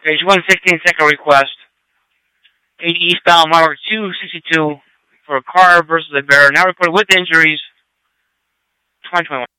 Page 116, second request. 80 eastbound, Mile 262 for a car versus a bear. Now reported with injuries. 2021.